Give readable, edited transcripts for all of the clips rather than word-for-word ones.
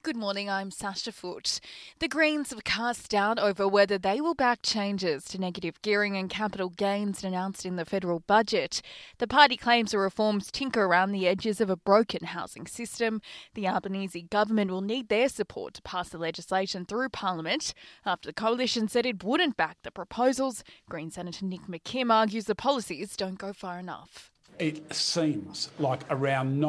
Good morning, I'm Sasha Foote. The Greens have cast doubt over whether they will back changes to negative gearing and capital gains announced in the federal budget. The party claims the reforms tinker around the edges of a broken housing system. The Albanese government will need their support to pass the legislation through Parliament. After the coalition said it wouldn't back the proposals, Green Senator Nick McKim argues the policies don't go far enough. It seems like around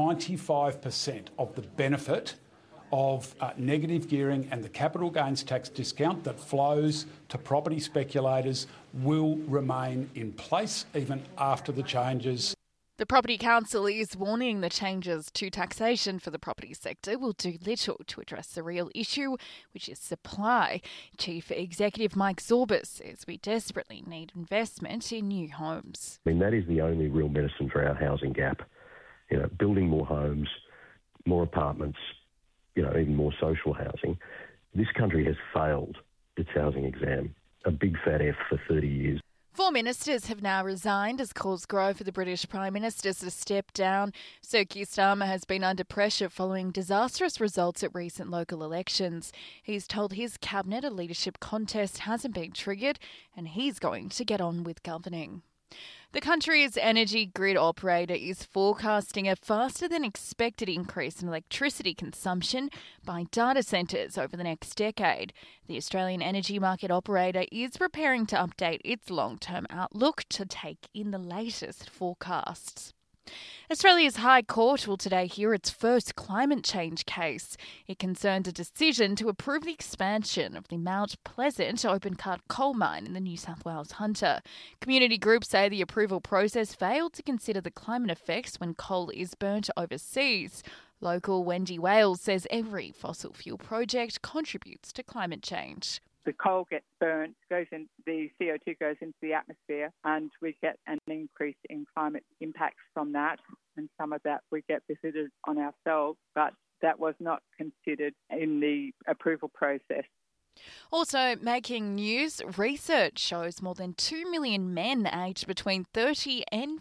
95% of the benefit of negative gearing and the capital gains tax discount that flows to property speculators will remain in place even after the changes. The Property Council is warning the changes to taxation for the property sector will do little to address the real issue, which is supply. Chief Executive Mike Zorbas says we desperately need investment in new homes. That is the only real medicine for our housing gap. Building more homes, more apartments, even more social housing. This country has failed its housing exam, a big fat F for 30 years. 4 ministers have now resigned as calls grow for the British Prime Minister to step down. Sir Keir Starmer has been under pressure following disastrous results at recent local elections. He's told his cabinet a leadership contest hasn't been triggered and he's going to get on with governing. The country's energy grid operator is forecasting a faster than expected increase in electricity consumption by data centres over the next decade. The Australian Energy Market Operator is preparing to update its long-term outlook to take in the latest forecasts. Australia's High Court will today hear its first climate change case. It concerns a decision to approve the expansion of the Mount Pleasant open-cut coal mine in the New South Wales Hunter. Community groups say the approval process failed to consider the climate effects when coal is burnt overseas. Local Wendy Wales says every fossil fuel project contributes to climate change. The coal gets burnt, the CO2 goes into the atmosphere, and we get an increase in climate impacts from that. And some of that we get visited on ourselves, but that was not considered in the approval process. Also making news, research shows more than 2 million men aged between 30 and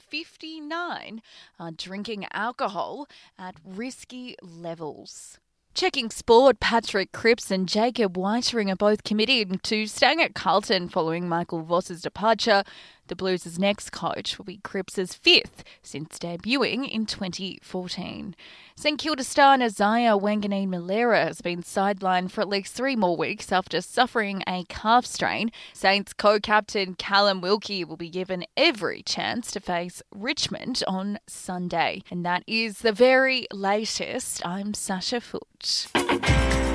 59 are drinking alcohol at risky levels. Checking sport, Patrick Cripps and Jacob Whitering are both committed to staying at Carlton following Michael Voss's departure. The Blues' next coach will be Cripps' fifth since debuting in 2014. St Kilda star Isaiah Wanganeen-Milera has been sidelined for at least 3 more weeks after suffering a calf strain. Saints co-captain Callum Wilkie will be given every chance to face Richmond on Sunday. And that is the very latest. I'm Sasha Foote.